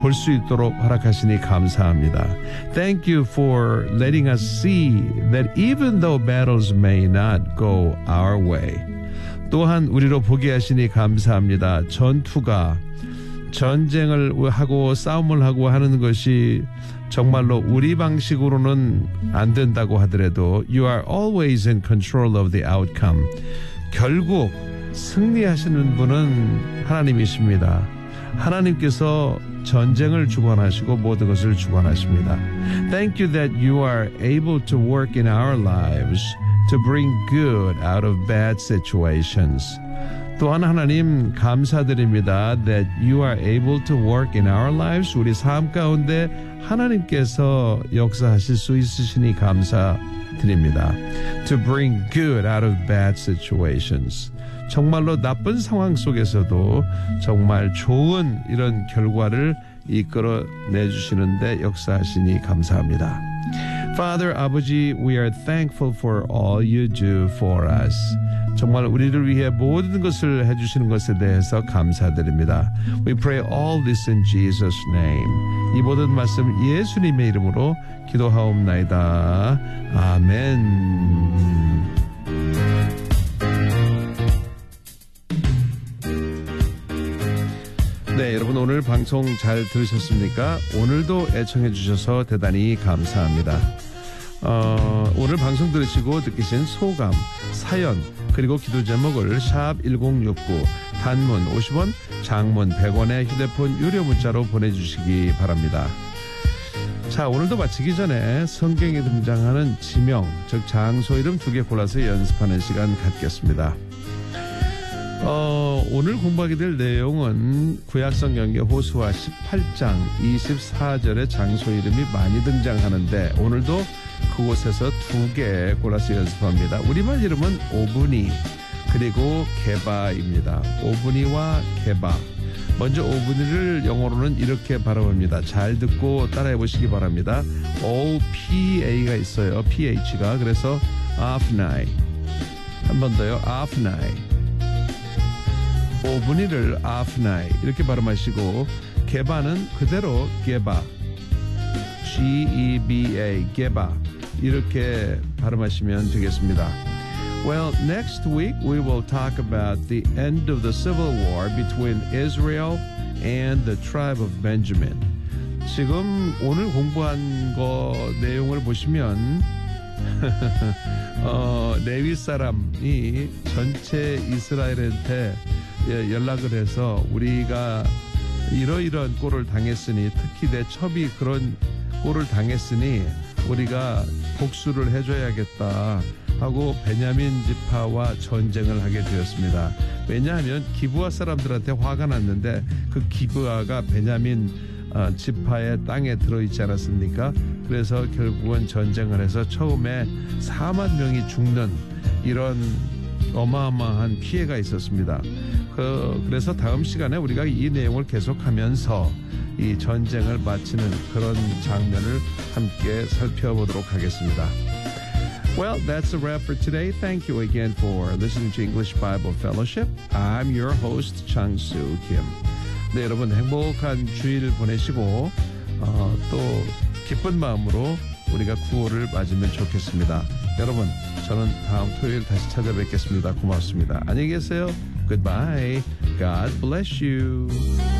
볼 수 있도록 허락하시니 감사합니다. Thank you for letting us see that even though battles may not go our way, 또한 우리로 보게 하시니 감사합니다. 전투가 전쟁을 하고 싸움을 하고 하는 것이 정말로 우리 방식으로는 안 된다고 하더라도 You are always in control of the outcome. 결국 승리하시는 분은 하나님이십니다. 하나님께서 전쟁을 주관하시고 모든 것을 주관하십니다. Thank you that you are able to work in our lives to bring good out of bad situations. 또한 하나님 감사드립니다. That you are able to work in our lives. 우리 삶 가운데 하나님께서 역사하실 수 있으시니 감사드립니다. To bring good out of bad situations. 정말로 나쁜 상황 속에서도 정말 좋은 이런 결과를 이끌어내주시는데 역사하시니 감사합니다. Father, 아버지, we are thankful for all you do for us. 정말 우리를 위해 모든 것을 해주시는 것에 대해서 감사드립니다. We pray all this in Jesus' name. 이 모든 말씀 예수님의 이름으로 기도하옵나이다. 아멘. 네, 여러분 오늘 방송 잘 들으셨습니까? 오늘도 애청해 주셔서 대단히 감사합니다. 오늘 방송 들으시고 느끼신 소감, 사연, 그리고 기도 제목을 샵 1069 단문 50원, 장문 100원의 휴대폰 유료 문자로 보내주시기 바랍니다. 자, 오늘도 마치기 전에 성경에 등장하는 지명, 즉 장소 이름 2개 골라서 연습하는 시간 갖겠습니다. 오늘 공부하게 될 내용은 구약성경의 호수아 18장 24절의 장소 이름이 많이 등장하는데 오늘도 그곳에서 2개 골라서 연습합니다. 우리말 이름은 오브니 그리고 게바입니다. 오브니와 게바. 먼저 오브니를 영어로는 이렇게 발음합니다. 잘 듣고 따라해 보시기 바랍니다. OPA가 있어요. PH가. 그래서 아프나이. 한 번 더요. 아프나이. 오브니를 아프나이 이렇게 발음하시고 게바는 그대로 게바 G-E-B-A 게바 이렇게 발음하시면 되겠습니다. Well, next week we will talk about the end of the civil war between Israel and the tribe of Benjamin. 지금 오늘 공부한 거 내용을 보시면 레위 사람이 전체 이스라엘한테 연락을 해서 우리가 이러이러한 꼴을 당했으니 특히 내 첩이 그런 꼴을 당했으니 우리가 복수를 해줘야겠다 하고 베냐민 지파와 전쟁을 하게 되었습니다. 왜냐하면 기브아 사람들한테 화가 났는데 그 기브아가 베냐민 지파의 땅에 들어있지 않았습니까? 그래서 결국은 전쟁을 해서 처음에 4만 명이 죽는 이런 어마어마한 피해가 있었습니다. 그래서 다음 시간에 우리가 이 내용을 계속하면서 이 전쟁을 마치는 그런 장면을 함께 살펴보도록 하겠습니다. Well, that's a wrap for today. Thank you again for listening to English Bible Fellowship. I'm your host, Chang-Soo Kim. 네, 여러분 행복한 주일 보내시고 또 기쁜 마음으로 우리가 구호를 맞으면 좋겠습니다. 여러분, 저는 다음 토요일 다시 찾아뵙겠습니다. 고맙습니다. 안녕히 계세요. Goodbye. God bless you.